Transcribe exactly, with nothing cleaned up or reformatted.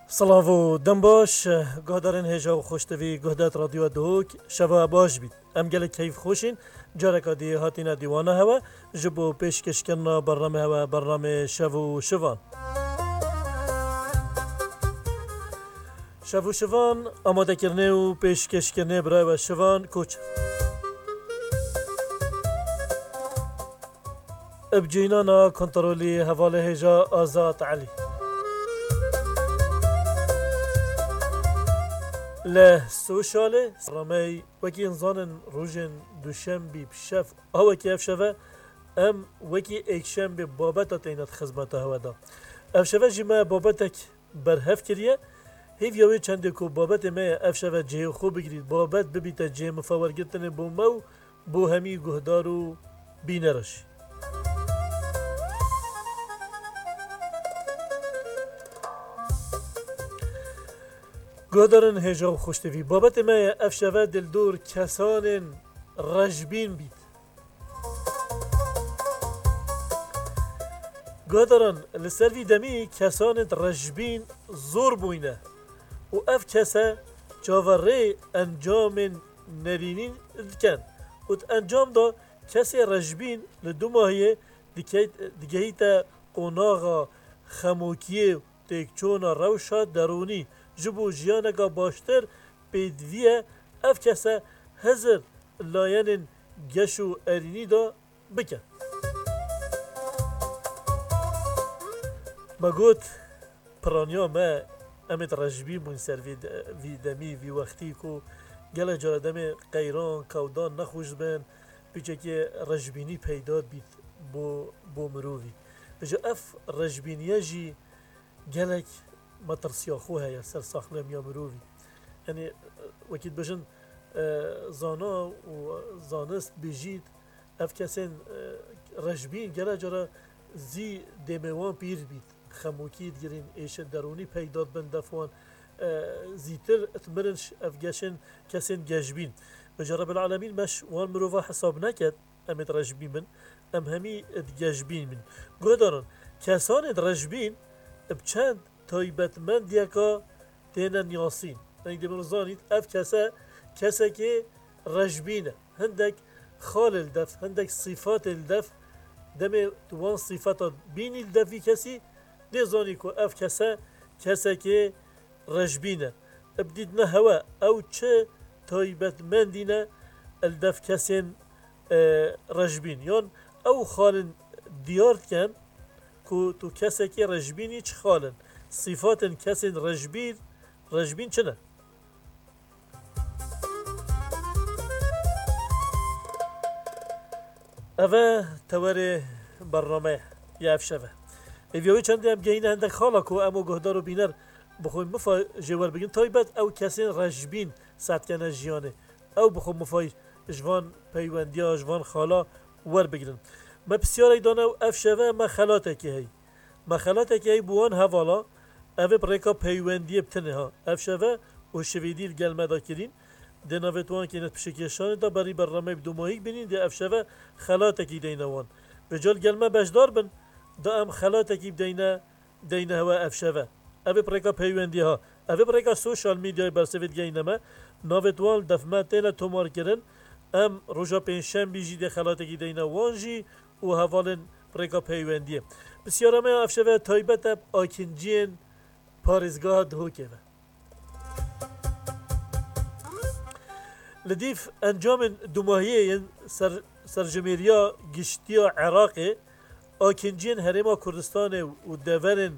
سلاو دم باش گهدارن هجا و خوشتوی گهدات رادیو دوک شوا باش بید ام گله کیف خوشین جارکا دی هاتینا دیوانه هوا جبو پیشکش کرنا برنامه هوا برنامه شو شوان شو شوان آماده کرنه و پیشکش کرنه برای و شوان کوچ ابجینانا کنترولی حواله هجا آزاد علی له سوشاله رمی وکی انسان روزن دوشنبه بشف آوا که افشوه ام وکی اکشنبه بابت تینات خدمت هوا افشوه جمع بابتک برهف کریه هیچ یوی چنده کو بابت ما افشوه جه خوب بگیرید بابت ببیت جه مفاور گرتن بو مو بو همی گهدارو بینرش گادرن هجا و خوشتوی بابت ما افشوه دلدور کسان رجبین بید گادرن لسروی دمی کسان رجبین زور بوینه و اف کسا جاوره انجام نرینین دکن و انجام دا کسی رجبین لدو ماهیه دیگهی تا قناغا خموکیه تکچونا روشا درونی جبو جیانگا باشتر پیدویه اف کسا هزر لاین گشو ارینی دا بکن ما گوت پرانیا ما امت رجبی من سر وی دمی وی وقتی کو گل جار دم قیران کودان نخوش بن بیچه که رجبینی پیدا بید بو, بو مرووی بجا اف رجبینیه جی گلک ما ترسيا خوها يا سر صاحلم يا مروفي يعني وكيد بجن زانا وزانست بجيت اف كسين رجبين جلا جرا زي دموان بير بيت خموكيد جرين ايش دروني پیداد بن دفوان زيتر اتمرنش اف جاشن كسين جاجبين بجرب العالمين مش وان مروفا حساب نكد امت رجبين من ام همي اتجاجبين من قدرن كسان رجبين بچند تایبتمند یکا تینن یاسین نگه دمون زانید اف کسا کسا که رجبینه هندک خال الدف هندک صفات الدف دم دوان صفات بینی الدفی کسی نزانی که اف کسا کسا که رجبینه ابدید نه هوا او چه تایبتمندینه الدف کسین رجبین یان او خال دیارت کن که تو کسا که رجبینی چه خالن صفات كسن رجبين رجبين شنو أفا تواري برنامه يافشفه إفيوي چند هم جاين عندك خالك وأمو جهدارو بينر بخوي مفا جوار بگن تايبت أو كسن رجبين ساعت كنا جيانه أو بخو مفاي جوان پیوندیا جوان خالا ور بگیرن ما بسیار ایدانه و افشوه ما خلاتکی هی ما خلاتکی هی بوان هوالا اوه برکا پیوندی بتنه ها افشوه و شویدیل گلمه دا کرین ده نویتوان که نت پشکیشانه دا بری برنامه بدو ماهی بینین ده افشوه خلاتکی دینه وان بجال گلمه بجدار بن دا ام خلاتکی بدینه دینه هوا افشوه اوه برکا پیوندی ها اوه برکا سوشال میدیای برسوید گینه ما نویتوان دفمه تینا تومار کرن ام روژا پینشن بیجی ده خلاتکی دینه وانجی و هوالن برکا پیوندیه بسیارمه افشوه تایبت اب آکنجین پارزگاه دهوکه و لدیف انجام دوماهیه سر سرجمیریا گشتیا عراقه آکنجین هرما کردستان و دورن